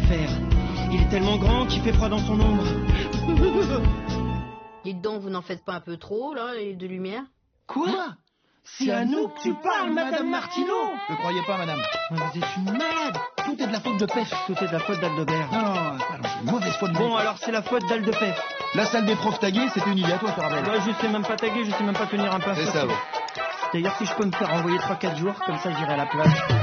fer. Il est tellement grand qu'il fait froid dans son ombre. Dites donc, vous n'en faites pas un peu trop, là, et de lumière? Quoi? C'est à nous que tu parles, Madame Martineau! Ne croyez pas, madame. Vous êtes une malade! Tout est de la faute de Pef. Tout est de la faute d'Aldebert. Non, c'est une mauvaise foi de Bon, alors c'est la faute d'Aldepef. La salle des profs taguée, c'était une idée à toi, Farbel. Ouais, je sais même pas taguer, je sais même pas tenir un pinceau. C'est ça, ouais. D'ailleurs, si je peux me faire envoyer 3-4 jours, comme ça j'irai à la plage.